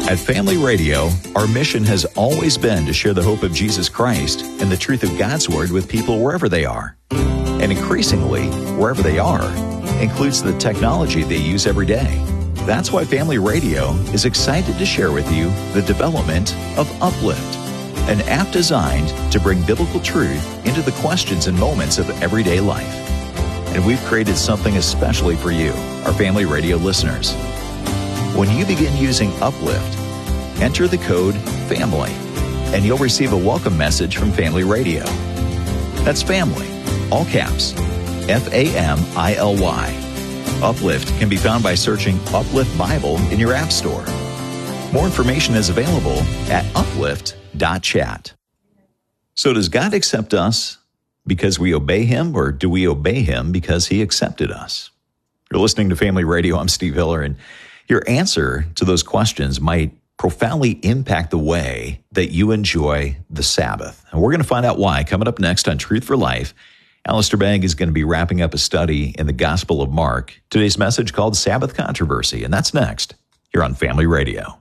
At Family Radio, our mission has always been to share the hope of Jesus Christ and the truth of God's Word with people wherever they are. And increasingly, wherever they are, includes the technology they use every day. That's why Family Radio is excited to share with you the development of Uplift, an app designed to bring biblical truth into the questions and moments of everyday life. And we've created something especially for you, our Family Radio listeners. When you begin using Uplift, enter the code FAMILY, and you'll receive a welcome message from Family Radio. That's family, all caps, FAMILY. Uplift can be found by searching Uplift Bible in your app store. More information is available at uplift.chat. So does God accept us because we obey Him, or do we obey Him because He accepted us? You're listening to Family Radio. I'm Steve Hiller, and your answer to those questions might profoundly impact the way that you enjoy the Sabbath. And we're going to find out why coming up next on Truth for Life. Alistair Begg is going to be wrapping up a study in the Gospel of Mark. Today's message called Sabbath Controversy, and that's next here on Family Radio.